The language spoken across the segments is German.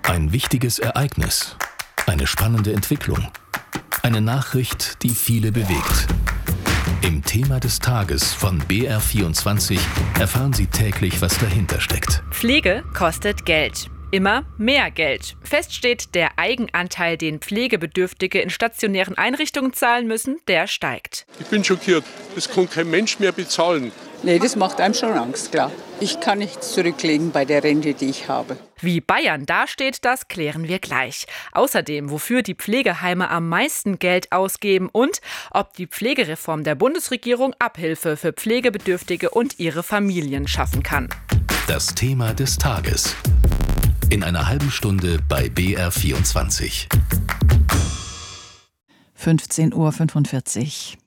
Ein wichtiges Ereignis, eine spannende Entwicklung, eine Nachricht, die viele bewegt. Im Thema des Tages von BR24 erfahren Sie täglich, was dahinter steckt. Pflege kostet Geld. Immer mehr Geld. Fest steht, der Eigenanteil, den Pflegebedürftige in stationären Einrichtungen zahlen müssen, der steigt. Ich bin schockiert. Das kann kein Mensch mehr bezahlen. Nee, das macht einem schon Angst, klar. Ich kann nichts zurücklegen bei der Rente, die ich habe. Wie Bayern dasteht, das klären wir gleich. Außerdem, wofür die Pflegeheime am meisten Geld ausgeben und ob die Pflegereform der Bundesregierung Abhilfe für Pflegebedürftige und ihre Familien schaffen kann. Das Thema des Tages. In einer halben Stunde bei BR24. 15:45 Uhr.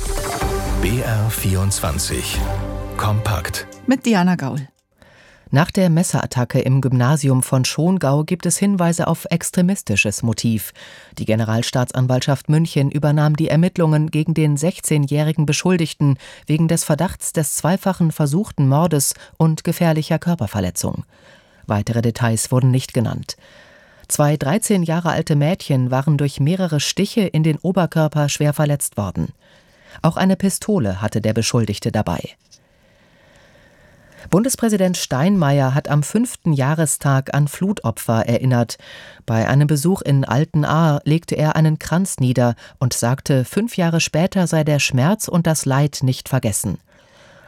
BR24. Kompakt. Mit Diana Gaul. Nach der Messerattacke im Gymnasium von Schongau gibt es Hinweise auf extremistisches Motiv. Die Generalstaatsanwaltschaft München übernahm die Ermittlungen gegen den 16-jährigen Beschuldigten wegen des Verdachts des zweifachen versuchten Mordes und gefährlicher Körperverletzung. Weitere Details wurden nicht genannt. 2 13 Jahre alte Mädchen waren durch mehrere Stiche in den Oberkörper schwer verletzt worden. Auch eine Pistole hatte der Beschuldigte dabei. Bundespräsident Steinmeier hat am 5. Jahrestag an Flutopfer erinnert. Bei einem Besuch in Altenahr legte er einen Kranz nieder und sagte, 5 Jahre später sei der Schmerz und das Leid nicht vergessen.